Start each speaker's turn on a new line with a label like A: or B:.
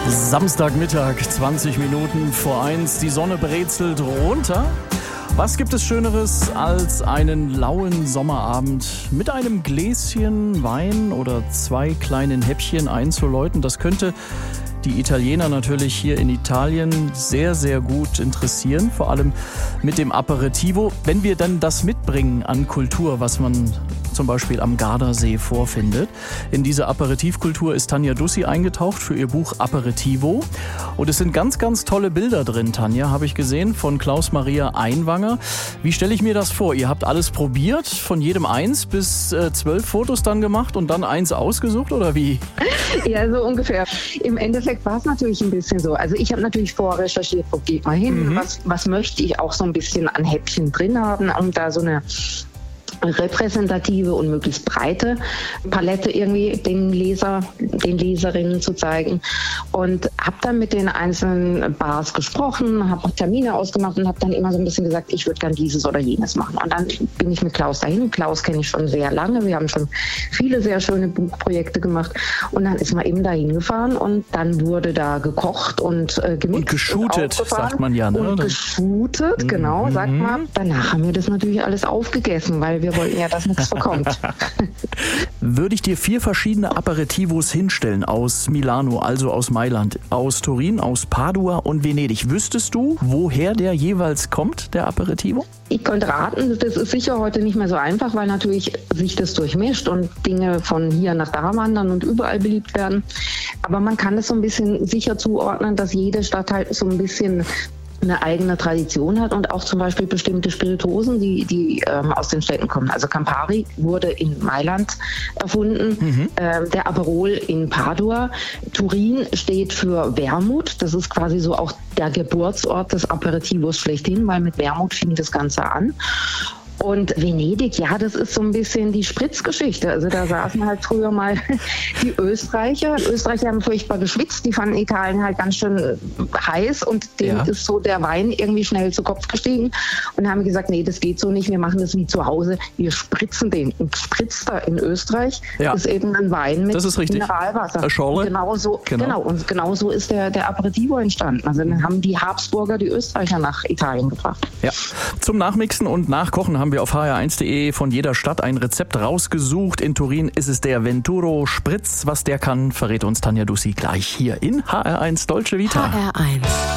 A: Samstagmittag, 20 Minuten vor 1. Die Sonne brezelt runter. Was gibt es Schöneres als einen lauen Sommerabend mit einem Gläschen Wein oder 2 kleinen Häppchen einzuläuten? Das könnte die Italiener natürlich hier in Italien sehr, sehr gut interessieren. Vor allem mit dem Aperitivo. Wenn wir dann das mitbringen an Kultur, was man zum Beispiel am Gardasee vorfindet. In diese Aperitivkultur ist Tanja Dussi eingetaucht für ihr Buch Aperitivo. Und es sind ganz, ganz tolle Bilder drin, Tanja, habe ich gesehen, von Klaus-Maria Einwanger. Wie stelle ich mir das vor? Ihr habt alles probiert, von jedem 1 bis 12 Fotos dann gemacht und dann 1 ausgesucht, oder wie?
B: Ja, so ungefähr. Im Endeffekt war es natürlich ein bisschen so. Also ich habe natürlich vorrecherchiert, wo geht man hin, was möchte ich auch so ein bisschen an Häppchen drin haben, um da so eine repräsentative und möglichst breite Palette irgendwie den Leserinnen zu zeigen. Und habe dann mit den einzelnen Bars gesprochen, habe auch Termine ausgemacht und habe dann immer so ein bisschen gesagt, ich würde gern dieses oder jenes machen. Und dann bin ich mit Klaus dahin. Klaus kenne ich schon sehr lange. Wir haben schon viele sehr schöne Buchprojekte gemacht. Und dann ist man eben dahin gefahren und dann wurde da gekocht und gemixt.
A: Und geshootet, sagt man ja. Ne?
B: Und geshootet, genau, sagt man. Danach haben wir das natürlich alles aufgegessen, weil wir wollten ja, dass nichts verkommt.
A: Würde ich dir 4 verschiedene Aperitivos hinstellen aus Milano, also aus Mailand, aus Turin, aus Padua und Venedig, wüsstest du, woher der jeweils kommt, der Aperitivo?
B: Ich könnte raten, das ist sicher heute nicht mehr so einfach, weil natürlich sich das durchmischt und Dinge von hier nach da wandern und überall beliebt werden. Aber man kann es so ein bisschen sicher zuordnen, dass jede Stadt halt so ein bisschen eine eigene Tradition hat und auch zum Beispiel bestimmte Spirituosen, die aus den Städten kommen. Also Campari wurde in Mailand erfunden, der Aperol in Padua. Turin steht für Wermut. Das ist quasi so auch der Geburtsort des Aperitivos schlechthin, weil mit Wermut fing das Ganze an. Und Venedig, ja, das ist so ein bisschen die Spritzgeschichte. Also da saßen halt früher mal die Österreicher. Die Österreicher haben furchtbar geschwitzt. Die fanden Italien halt ganz schön heiß und denen ist so der Wein irgendwie schnell zu Kopf gestiegen und haben gesagt, nee, das geht so nicht. Wir machen das wie zu Hause. Wir spritzen den. Und Spritzer in Österreich ist eben ein Wein mit Mineralwasser. Genau so ist der Aperitivo entstanden. Also dann haben die Habsburger die Österreicher nach Italien gebracht.
A: Ja. Zum Nachmixen und Nachkochen haben wir auf hr1.de von jeder Stadt ein Rezept rausgesucht. In Turin ist es der Venturo Spritz. Was der kann, verrät uns Tanja Dussi gleich hier in HR1 Dolce Vita.
C: HR1